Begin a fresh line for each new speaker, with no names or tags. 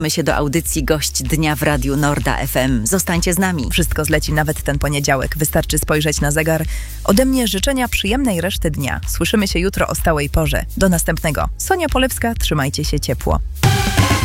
się do audycji Gość Dnia w Radiu Norda FM. Zostańcie z nami.
Wszystko zleci nawet ten poniedziałek. Wystarczy spojrzeć na zegar. Ode mnie życzenia przyjemnej reszty dnia. Słyszymy się jutro o stałej porze. Do następnego. Sonia Polewska, trzymajcie się ciepło.